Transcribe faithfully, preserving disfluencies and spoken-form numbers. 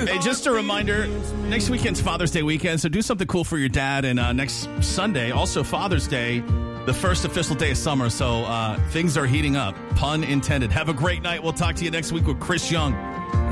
Hey, just a reminder, next weekend's Father's Day weekend, so do something cool for your dad. And uh, next Sunday, also Father's Day, the first official day of summer. So uh, things are heating up, pun intended. Have a great night. We'll talk to you next week with Chris Young.